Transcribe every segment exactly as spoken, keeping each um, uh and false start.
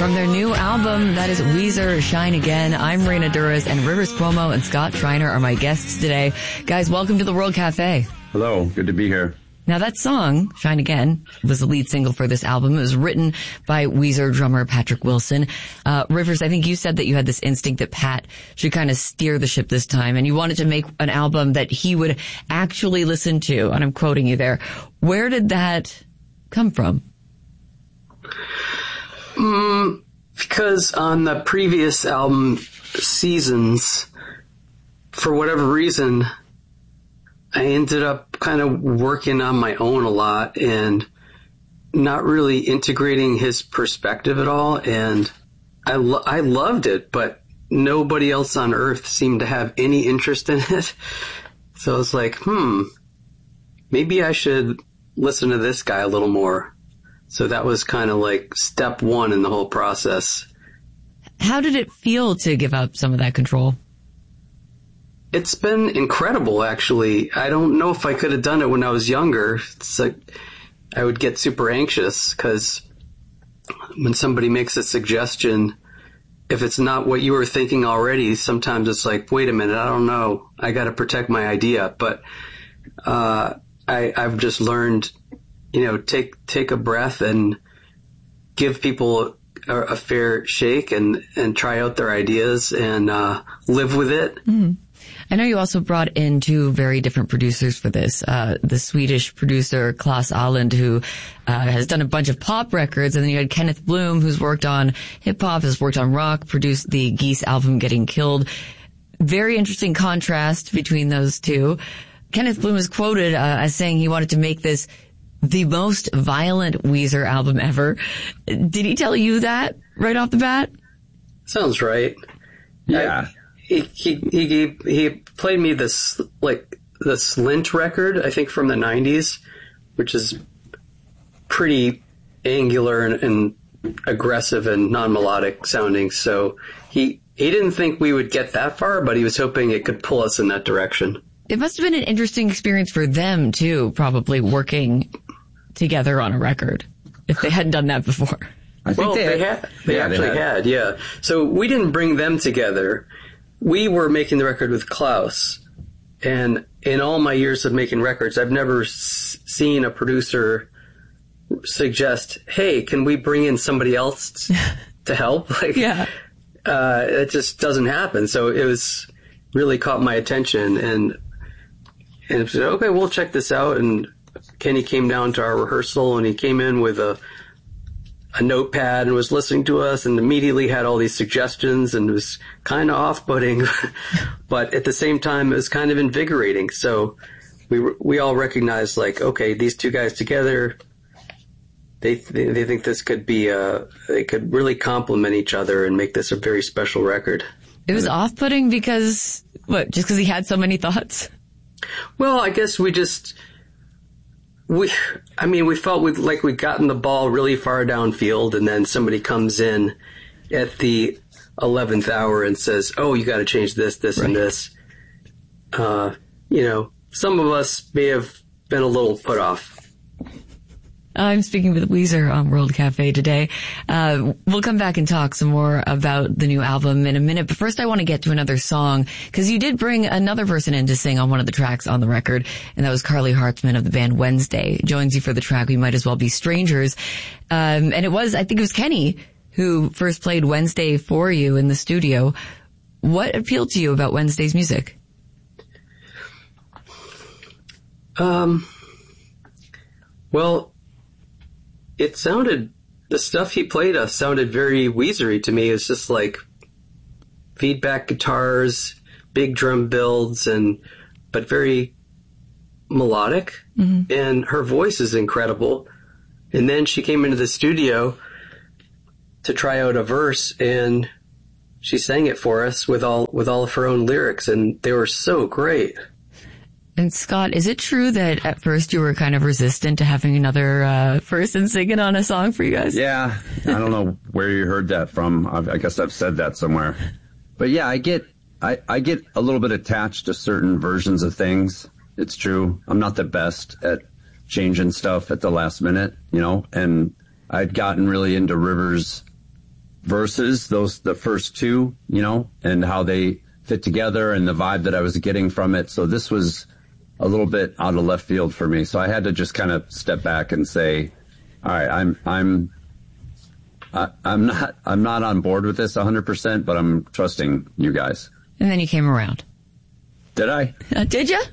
From their new album, that is Weezer, Shine Again. I'm Marina Duras, and Rivers Cuomo and Scott Schreiner are my guests today. Guys, welcome to the World Cafe. Hello, good to be here. Now that song, Shine Again, was the lead single for this album. It was written by Weezer drummer Patrick Wilson. Uh, Rivers, I think you said that you had this instinct that Pat should kind of steer the ship this time, and you wanted to make an album that he would actually listen to, and I'm quoting you there. Where did that come from? Mm, because on the previous album, Seasons, for whatever reason, I ended up kind of working on my own a lot and not really integrating his perspective at all. And I, lo- I loved it, but nobody else on earth seemed to have any interest in it. So I was like, hmm, maybe I should listen to this guy a little more. So that was kind of like step one in the whole process. How did it feel to give up some of that control? It's been incredible, actually. I don't know if I could have done it when I was younger. It's like I would get super anxious because when somebody makes a suggestion, if it's not what you were thinking already, sometimes it's like, wait a minute, I don't know. I got to protect my idea. But uh, I, I've just learned, you know, take take a breath and give people a, a fair shake and, and try out their ideas and uh, live with it. Mm-hmm. I know you also brought in two very different producers for this. Uh, the Swedish producer Klaus Ahlund, who uh, has done a bunch of pop records, and then you had Kenneth Bloom, who's worked on hip-hop, has worked on rock, produced the Geese album Getting Killed. Very interesting contrast between those two. Kenneth Bloom is quoted uh, as saying he wanted to make this the most violent Weezer album ever. Did he tell you that right off the bat? Sounds right. Yeah. I, he, he, he, he played me this, like, the Slint record, I think from the nineties, which is pretty angular and, and aggressive and non-melodic sounding. So he, he didn't think we would get that far, but he was hoping it could pull us in that direction. It must have been an interesting experience for them, too, probably working together on a record, if they hadn't done that before. I think well, they, they had. had. They yeah, actually they had. had, yeah. So we didn't bring them together. We were making the record with Klaus. And in all my years of making records, I've never s- seen a producer suggest, hey, can we bring in somebody else to help? Like, yeah. Uh, it just doesn't happen. So it was really caught my attention, and and it said, okay, we'll check this out. And Kenny came down to our rehearsal, and he came in with a a notepad and was listening to us, and immediately had all these suggestions, and it was kind of off-putting, but at the same time, it was kind of invigorating. So we we all recognized, like, okay, these two guys together, they they, they think this could be a, they could really complement each other and make this a very special record. It was off-putting because, what, just because he had so many thoughts? Well, I guess we just, we, I mean, we felt we'd, like we'd gotten the ball really far downfield, and then somebody comes in at the eleventh hour and says, oh, you got to change this, this, right. and this. Uh, you know, some of us may have been a little put off. I'm speaking with Weezer on World Cafe today. Uh, we'll come back and talk some more about the new album in a minute. But first I want to get to another song, because you did bring another person in to sing on one of the tracks on the record, and that was Carly Hartzman of the band Wednesday. Joins you for the track We Might As Well Be Strangers. Um, and it was, I think it was Kenny who first played Wednesday for you in the studio. What appealed to you about Wednesday's music? Um, well, it sounded, the stuff he played us sounded very Weezery to me. It's just like feedback guitars, big drum builds, and but very melodic. Mm-hmm. And her voice is incredible. And then she came into the studio to try out a verse, and she sang it for us with all with all of her own lyrics, and they were so great. And Scott, is it true that at first you were kind of resistant to having another uh, person singing on a song for you guys? Yeah, I don't know where you heard that from. I've, I guess I've said that somewhere. But yeah, I get I, I get a little bit attached to certain versions of things. It's true. I'm not the best at changing stuff at the last minute, you know, and I'd gotten really into Rivers' verses, those, the first two, you know, and how they fit together and the vibe that I was getting from it. So this was a little bit out of left field for me. So I had to just kind of step back and say, all right, I'm, I'm, I, I'm not, I'm not on board with this one hundred percent, but I'm trusting you guys. And then you came around. Did I? Uh, did you?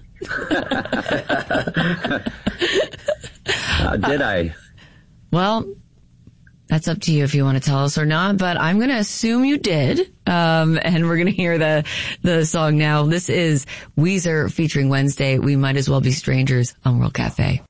uh, did I? Well, that's up to you if you want to tell us or not, but I'm going to assume you did. Um, and we're going to hear the, the song now. This is Weezer featuring Wednesday. We Might As Well Be Strangers on World Cafe.